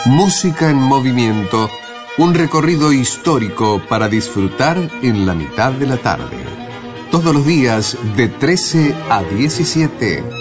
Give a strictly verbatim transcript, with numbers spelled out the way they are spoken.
Música en movimiento, un recorrido histórico para disfrutar en la mitad de la tarde. Todos los días de trece a diecisiete.